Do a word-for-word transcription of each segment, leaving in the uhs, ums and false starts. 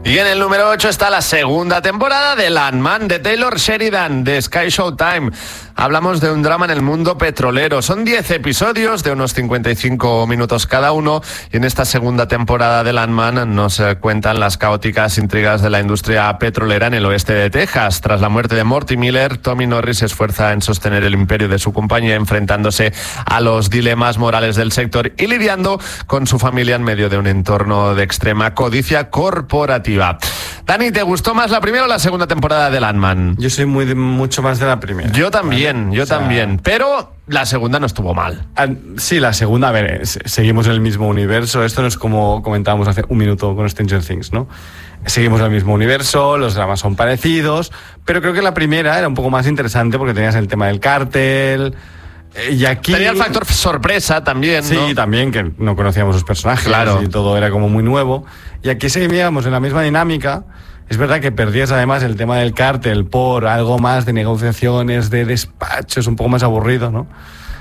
Y en el número ocho está la segunda temporada de Landman, de Taylor Sheridan, de Sky Showtime. Hablamos de un drama en el mundo petrolero. Son diez episodios de unos cincuenta y cinco minutos cada uno, y en esta segunda temporada de Landman nos cuentan las caóticas intrigas de la industria petrolera en el oeste de Texas. Tras la muerte de Morty Miller, Tommy Norris se esfuerza en sostener el imperio de su compañía, enfrentándose a los dilemas morales del sector y lidiando con su familia en medio de un entorno de extrema codicia corporativa. Dani, ¿te gustó más la primera o la segunda temporada de Landman? Yo soy muy de, mucho más de la primera. Yo también, ¿vale? yo o sea, también. Pero la segunda no estuvo mal. Sí, la segunda, a ver, seguimos en el mismo universo. Esto no es como comentábamos hace un minuto con Stranger Things, ¿no? Seguimos en el mismo universo, los dramas son parecidos, pero creo que la primera era un poco más interesante porque tenías el tema del cártel. Y aquí tenía el factor sorpresa también, sí, ¿no? Sí, también, que no conocíamos sus personajes, claro. Y todo era como muy nuevo. Y aquí seguíamos en la misma dinámica. Es verdad que perdías además el tema del cártel por algo más de negociaciones, de despachos, un poco más aburrido, ¿no?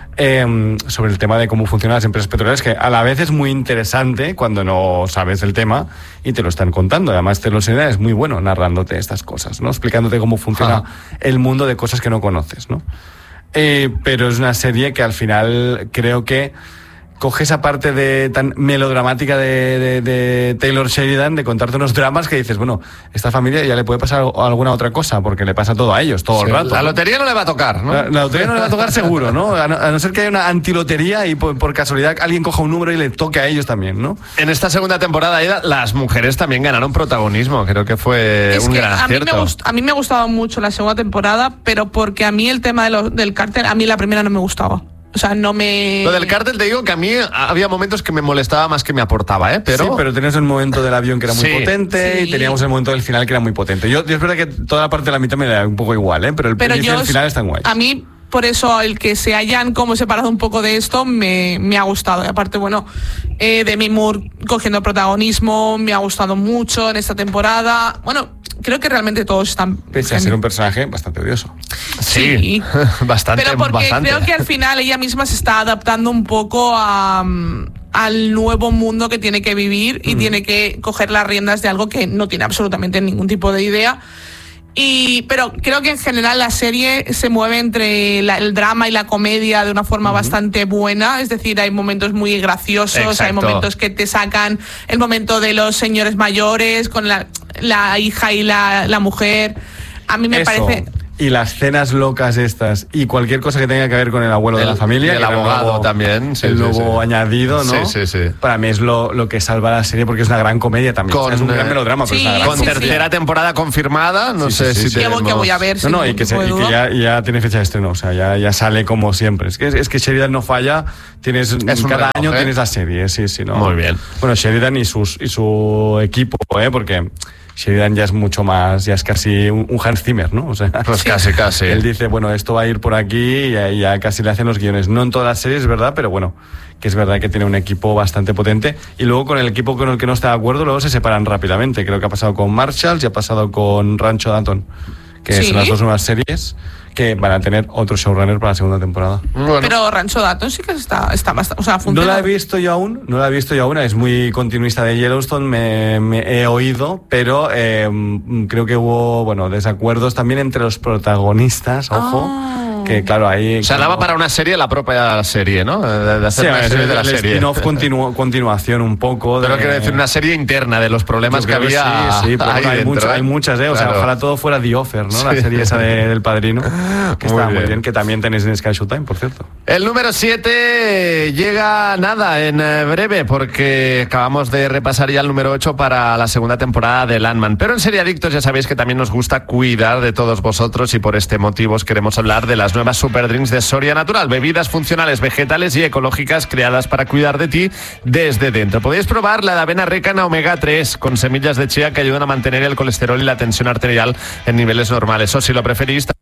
Eh, sobre el tema de cómo funcionan las empresas petroleras, que a la vez es muy interesante cuando no sabes el tema y te lo están contando. Además, Taylor Sheridan es muy bueno narrándote estas cosas, ¿no? Explicándote cómo funciona Ajá. el mundo de cosas que no conoces, ¿no? Eh, pero es una serie que al final creo que coge esa parte de tan melodramática de, de, de Taylor Sheridan, de contarte unos dramas que dices, bueno, esta familia ya le puede pasar alguna otra cosa, porque le pasa todo a ellos, todo sí, el rato. La lotería no le va a tocar, ¿no? La, la lotería no le va a tocar seguro, ¿no? A no, a no ser que haya una antilotería y por, por casualidad alguien coja un número y le toque a ellos también, ¿no? En esta segunda temporada, las mujeres también ganaron protagonismo, creo que fue es un que gran a acierto. Mí me gust, a mí me ha gustado mucho la segunda temporada, pero porque a mí el tema de lo, del cártel, a mí la primera no me gustaba. O sea, no me... Lo del cártel, te digo que a mí había momentos que me molestaba más que me aportaba, ¿eh? Pero... Sí, pero tenías el momento del avión que era muy sí, potente sí. y teníamos el momento del final que era muy potente. Yo, yo es verdad que toda la parte de la mitad me da un poco igual, ¿eh? Pero el pero inicio y el final están guays. A mí, por eso, el que se hayan como separado un poco de esto me, me ha gustado. Y aparte, bueno, eh, Demi Moore cogiendo protagonismo, me ha gustado mucho en esta temporada. Bueno... Creo que realmente todos están... Pese a ser un personaje bastante odioso. Sí, sí. bastante. Pero porque bastante. creo que al final ella misma se está adaptando un poco a, al nuevo mundo que tiene que vivir y mm. tiene que coger las riendas de algo que no tiene absolutamente ningún tipo de idea. Y, pero creo que en general la serie se mueve entre la, el drama y la comedia de una forma uh-huh. bastante buena, es decir, hay momentos muy graciosos, Exacto. hay momentos que te sacan el momento de los señores mayores con la, la hija y la, la mujer. A mí me Eso. parece... Y las cenas locas estas y cualquier cosa que tenga que ver con el abuelo el, de la familia. El abogado nuevo, también. Sí, el sí, nuevo sí. añadido, ¿no? Sí, sí, sí. Para mí es lo, lo que salva la serie porque es una gran comedia también. Con, o sea, es un gran melodrama, sí, pero es una gran Con comedia. tercera sí. temporada confirmada, no sí, sé sí, sí, si sí. tenemos... Que voy a ver. No, no, y que, se, y que ya, ya tiene fecha de estreno, o sea, ya, ya sale como siempre. Es que, es que Sheridan no falla, tienes cada reloj, año ¿eh? tienes la serie, sí, sí, ¿no? Muy bien. Bueno, Sheridan y, sus, y su equipo, ¿eh? Porque... Sheridan ya es mucho más, ya es casi un, un Hans Zimmer, ¿no? O sea, pues casi, casi. Él dice, bueno, esto va a ir por aquí y ya, ya casi le hacen los guiones. No en todas las series, es verdad, pero bueno, que es verdad que tiene un equipo bastante potente. Y luego con el equipo con el que no está de acuerdo, luego se separan rápidamente. Creo que ha pasado con Marshalls y ha pasado con Rancho Danton, que ¿Sí? son las dos nuevas series que van a tener otro showrunner para la segunda temporada. Bueno. Pero Rancho Danton sí que está, está bastante, o sea, funciona. No la he visto yo aún, no la he visto yo aún, es muy continuista de Yellowstone, me, me he oído, pero eh, creo que hubo, bueno, desacuerdos también entre los protagonistas, ojo. Ah. Que claro, ahí... O sea, daba para una serie la propia serie, ¿no? De, de hacer sí, una serie de la el serie. spin-off continu, continuación un poco. Pero de... quiero decir, una serie interna de los problemas que había. Sí, sí, pero bueno, hay, mucho, hay muchas, ¿eh? O claro. sea, ojalá todo fuera The Offer, ¿no? Sí. La serie esa de, del Padrino, que muy estaba bien. muy bien, que también tenéis en Sky Showtime, por cierto. El número siete llega nada en breve, porque acabamos de repasar ya el número ocho para la segunda temporada de Landman. Pero en Serie Adictos ya sabéis que también nos gusta cuidar de todos vosotros y por este motivo os queremos hablar de las nuevas Super Drinks de Soria Natural, bebidas funcionales, vegetales y ecológicas creadas para cuidar de ti desde dentro. Podéis probar la de avena Recana Omega tres con semillas de chía que ayudan a mantener el colesterol y la tensión arterial en niveles normales. O si lo preferís,